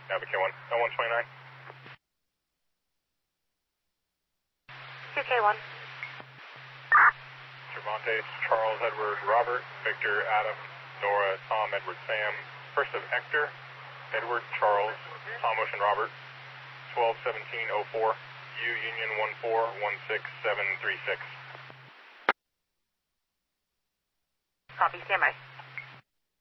Navig K1, L129. QK1. Cervantes, Charles, Edward, Robert, Victor, Adam, Nora, Tom, Edward, Sam, first of Hector, Edward, Charles, Tom, Ocean, Robert, 121704, U Union 1416736. Copy, stand by.